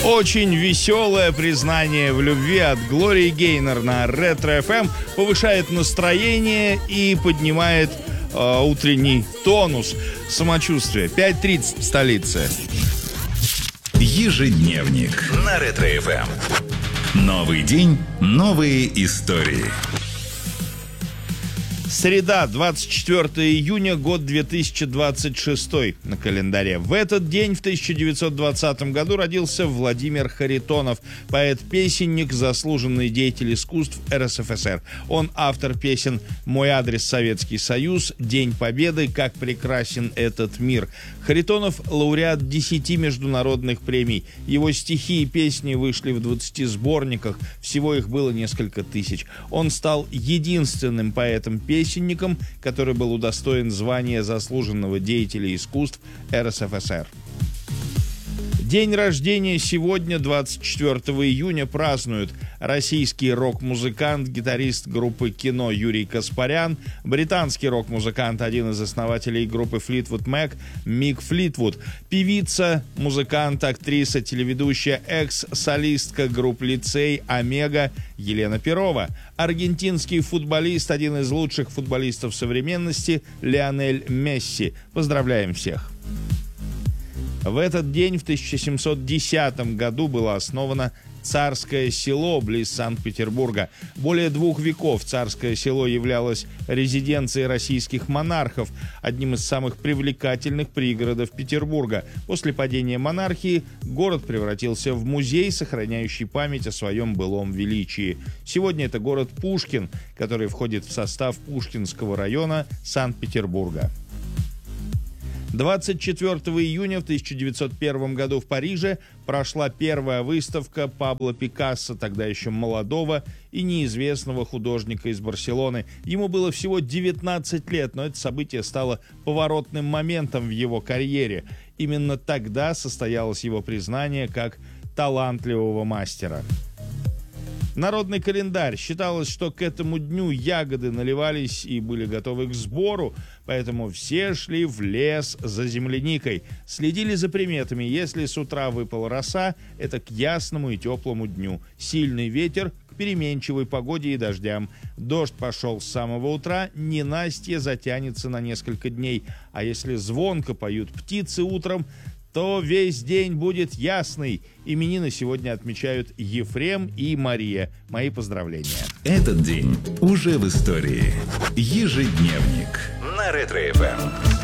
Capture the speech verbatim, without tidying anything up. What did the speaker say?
Очень веселое признание в любви от Глории Гейнор на Ретро эф эм повышает настроение и поднимает э, утренний тонус самочувствия. пять тридцать в столице. Ежедневник на Ретро эф эм. Новый день, новые истории. Среда, двадцать четвёртого июня, год две тысячи двадцать шестой на календаре. В этот день, в тысяча девятьсот двадцатом году, родился Владимир Харитонов, поэт-песенник, заслуженный деятель искусств эр эс эф эс эр. Он автор песен «Мой адрес Советский Союз», «День Победы», «Как прекрасен этот мир». Харитонов – лауреат десяти международных премий. Его стихи и песни вышли в двадцати сборниках, всего их было несколько тысяч. Он стал единственным поэтом-песенником, который был удостоен звания заслуженного деятеля искусств эр эс эф эс эр. День рождения сегодня, двадцать четвёртого июня, празднуют российский рок-музыкант, гитарист группы «Кино» Юрий Каспарян, британский рок-музыкант, один из основателей группы Fleetwood Mac Мик Флитвуд, певица, музыкант, актриса, телеведущая, экс-солистка групп «Лицей», «Омега» Елена Перова, аргентинский футболист, один из лучших футболистов современности Лионель Месси. Поздравляем всех! В этот день, в тысяча семьсот десятом году, было основано Царское Село близ Санкт-Петербурга. Более двух веков Царское Село являлось резиденцией российских монархов, одним из самых привлекательных пригородов Петербурга. После падения монархии город превратился в музей, сохраняющий память о своем былом величии. Сегодня это город Пушкин, который входит в состав Пушкинского района Санкт-Петербурга. двадцать четвёртого июня в тысяча девятьсот первом году в Париже прошла первая выставка Пабло Пикассо, тогда еще молодого и неизвестного художника из Барселоны. Ему было всего девятнадцать лет, но это событие стало поворотным моментом в его карьере. Именно тогда состоялось его признание как талантливого мастера. Народный календарь. Считалось, что к этому дню ягоды наливались и были готовы к сбору, поэтому все шли в лес за земляникой. Следили за приметами. Если с утра выпала роса, это к ясному и теплому дню. Сильный ветер — к переменчивой погоде и дождям. Дождь пошел с самого утра, ненастье затянется на несколько дней. А если звонко поют птицы утром, то весь день будет ясный. Именины сегодня отмечают Ефрем и Мария. Мои поздравления. Этот день уже в истории. Ежедневник на Ретро эф эм.